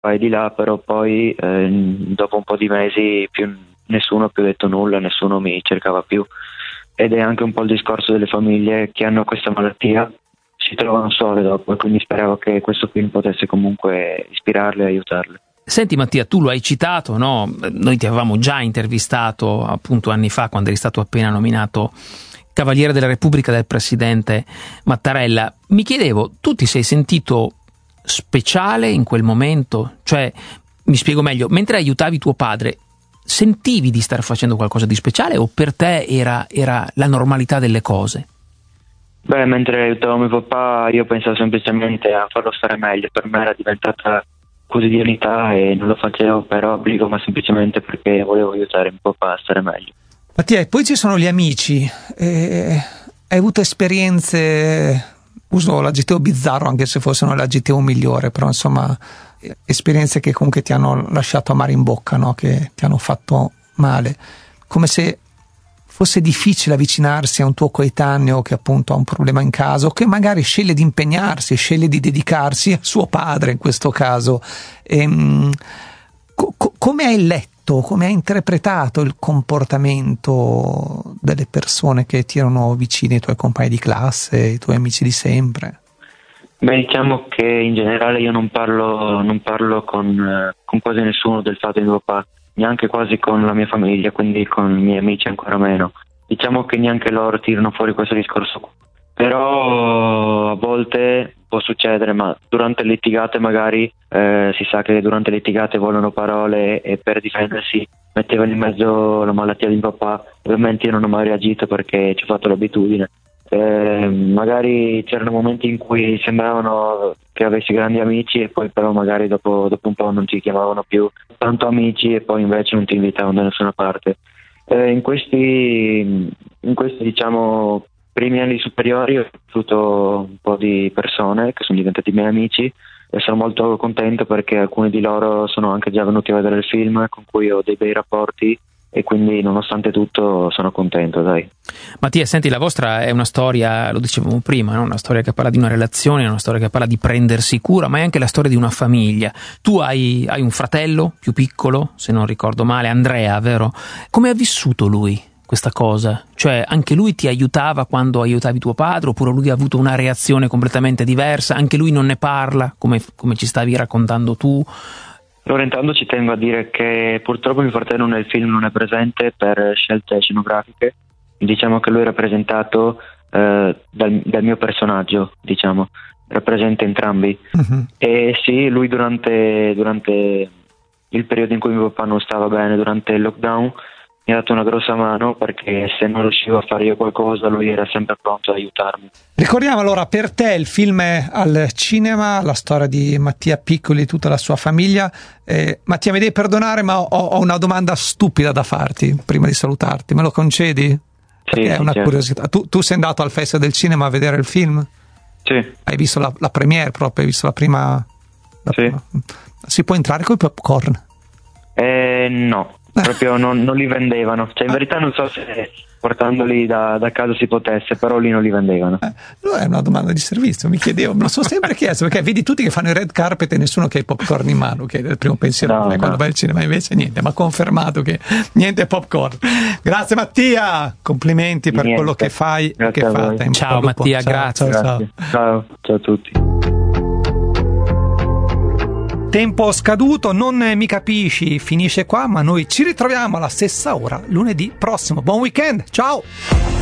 qua e di là, però poi dopo un po' di mesi nessuno ha più detto nulla, nessuno mi cercava più, ed è anche un po' il discorso delle famiglie che hanno questa malattia, si trovano sole dopo, e quindi speravo che questo film potesse comunque ispirarle e aiutarle. Senti Mattia, tu lo hai citato, no? Noi ti avevamo già intervistato appunto anni fa, quando eri stato appena nominato Cavaliere della Repubblica del presidente Mattarella. Mi chiedevo, tu ti sei sentito speciale in quel momento? Cioè, mi spiego meglio, mentre aiutavi tuo padre, sentivi di star facendo qualcosa di speciale o per te era la normalità delle cose? Beh, mentre aiutavo mio papà io pensavo semplicemente a farlo stare meglio, per me era diventata quotidianità e non lo facevo per obbligo, ma semplicemente perché volevo aiutare mio papà a stare meglio. Mattia, e poi ci sono gli amici, hai avuto esperienze, uso l'aggettivo bizzarro anche se fosse non l'aggettivo migliore, però insomma esperienze che comunque ti hanno lasciato amaro in bocca, no? Che ti hanno fatto male, come se fosse difficile avvicinarsi a un tuo coetaneo che appunto ha un problema in casa, o che magari sceglie di impegnarsi, sceglie di dedicarsi a suo padre in questo caso. Come hai letto, come hai interpretato il comportamento delle persone che ti erano vicine, i tuoi compagni di classe, i tuoi amici di sempre? Beh, diciamo che in generale io non parlo con quasi nessuno del fatto di mio papà, neanche quasi con la mia famiglia, quindi con i miei amici ancora meno. Diciamo che neanche loro tirano fuori questo discorso, però a volte può succedere, ma durante le litigate magari si sa che durante le litigate volano parole e per difendersi mettevano in mezzo la malattia di mio papà. Ovviamente io non ho mai reagito perché ci ho fatto l'abitudine. Magari c'erano momenti in cui sembravano che avessi grandi amici e poi però magari dopo un po' non ci chiamavano più tanto amici e poi invece non ti invitavano da nessuna parte. In questi diciamo primi anni superiori ho conosciuto un po' di persone che sono diventati miei amici e sono molto contento perché alcuni di loro sono anche già venuti a vedere il film, con cui ho dei bei rapporti, e quindi nonostante tutto sono contento, dai. Mattia, senti, la vostra è una storia, lo dicevamo prima, no? Una storia che parla di una relazione, una storia che parla di prendersi cura, ma è anche la storia di una famiglia. Tu hai un fratello più piccolo, se non ricordo male, Andrea, vero? Come ha vissuto lui questa cosa? Cioè, anche lui ti aiutava quando aiutavi tuo padre, oppure lui ha avuto una reazione completamente diversa? Anche lui non ne parla, come ci stavi raccontando tu? Allora, intanto ci tengo a dire che purtroppo mio fratello nel film non è presente per scelte scenografiche. Diciamo che lui è rappresentato dal mio personaggio, diciamo, rappresenta entrambi. Uh-huh. E sì, lui durante il periodo in cui mio papà non stava bene, durante il lockdown, mi ha dato una grossa mano, perché se non riuscivo a fare io qualcosa lui era sempre pronto ad aiutarmi. Ricordiamo allora, per te il film è al cinema, la storia di Mattia Piccoli e tutta la sua famiglia. Mattia, mi devi perdonare, ma ho una domanda stupida da farti prima di salutarti, me lo concedi? Perché è una curiosità. Tu sei andato al Festival del Cinema a vedere il film? Sì. Hai visto la premiere proprio, hai visto la prima? Prima. Si può entrare con i popcorn? No. Proprio non li vendevano, cioè in verità non so se portandoli da casa si potesse, però lì non li vendevano. È una domanda di servizio, mi chiedevo, me lo sono sempre chiesto, perché vedi tutti che fanno il red carpet e nessuno che ha i popcorn in mano, che è il primo pensiero quando vai al cinema, invece niente, ma confermato che niente popcorn. Grazie Mattia, complimenti per quello che fai e che fate. Ciao Mattia, grazie. Ciao a tutti. Tempo scaduto, non mi capisci, finisce qua, ma noi ci ritroviamo alla stessa ora lunedì prossimo. Buon weekend, ciao!